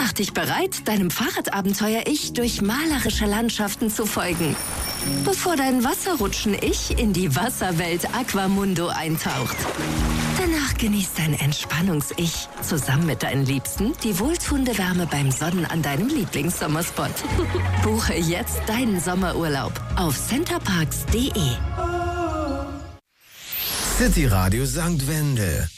Mach dich bereit, deinem Fahrradabenteuer-Ich durch malerische Landschaften zu folgen, bevor dein Wasserrutschen-Ich in die Wasserwelt Aquamundo eintaucht. Danach genießt dein Entspannungs-Ich zusammen mit deinen Liebsten die wohltuende Wärme beim Sonnen an deinem Lieblingssommerspot. Buche jetzt deinen Sommerurlaub auf centerparks.de. City Radio St. Wendel.